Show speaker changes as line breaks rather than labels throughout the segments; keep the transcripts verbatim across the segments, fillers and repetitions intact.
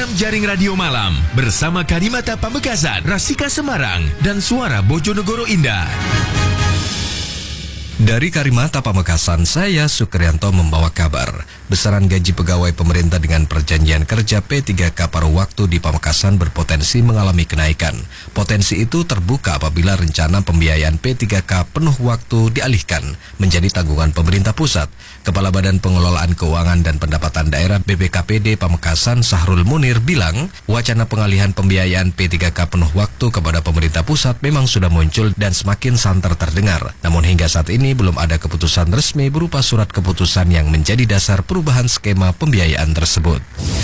program Jaring Radio Malam bersama Karimata Pamekasan, Rasika Semarang, dan Suara Bojonegoro Indah.
Dari Karimata Pamekasan, saya Sukrianto membawa kabar. Besaran gaji pegawai pemerintah dengan perjanjian kerja P tiga K paruh waktu di Pamekasan berpotensi mengalami kenaikan. Potensi itu terbuka apabila rencana pembiayaan P tiga K penuh waktu dialihkan menjadi tanggungan pemerintah pusat. Kepala Badan Pengelolaan Keuangan dan Pendapatan Daerah B P K P D Pamekasan Sahrul Munir bilang, wacana pengalihan pembiayaan P tiga K penuh waktu kepada pemerintah pusat memang sudah muncul dan semakin santer terdengar. Namun hingga saat ini belum ada keputusan resmi berupa surat keputusan yang menjadi dasar perubahan skema pembiayaan tersebut.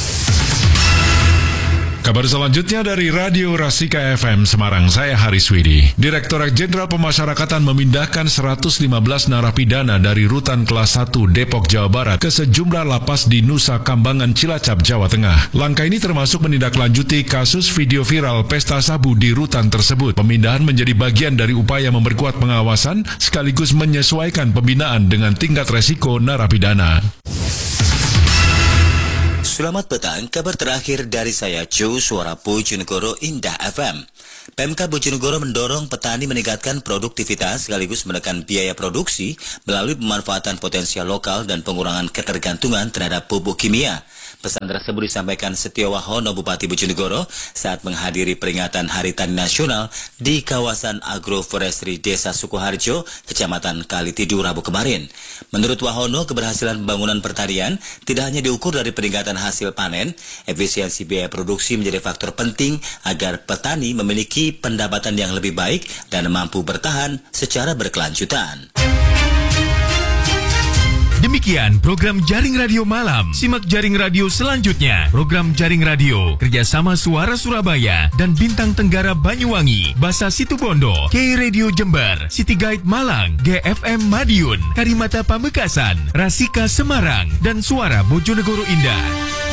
Kabar selanjutnya dari Radio Rasika F M Semarang, saya Haris Widi. Direktorat Jenderal Pemasyarakatan memindahkan seratus lima belas narapidana dari Rutan Kelas satu Depok, Jawa Barat ke sejumlah lapas di Nusa Kambangan, Cilacap, Jawa Tengah. Langkah ini termasuk menindaklanjuti kasus video viral pesta sabu di rutan tersebut. Pemindahan menjadi bagian dari upaya memperkuat pengawasan sekaligus menyesuaikan pembinaan dengan tingkat resiko narapidana.
Selamat petang, kabar terakhir dari saya Joe, Suara Bojonegoro Indah F M. Pemkab Bojonegoro mendorong petani meningkatkan produktivitas sekaligus menekan biaya produksi melalui pemanfaatan potensial lokal dan pengurangan ketergantungan terhadap pupuk kimia. Pesan tersebut disampaikan Setio Wahono, Bupati Bojonegoro, saat menghadiri peringatan Hari Tani Nasional di kawasan agroforestry Desa Sukoharjo, Kecamatan Kalitidu, Rabu kemarin. Menurut Wahono, keberhasilan pembangunan pertanian tidak hanya diukur dari peningkatan hasil panen, efisiensi biaya produksi menjadi faktor penting agar petani memiliki pendapatan yang lebih baik dan mampu bertahan secara berkelanjutan.
Demikian program Jaring Radio Malam. Simak Jaring Radio selanjutnya. Program Jaring Radio kerjasama Suara Surabaya dan Bintang Tenggara Banyuwangi, Basa Situbondo, K Radio Jember, City Guide Malang, G F M Madiun, Karimata Pamekasan, Rasika Semarang, dan Suara Bojonegoro Indah.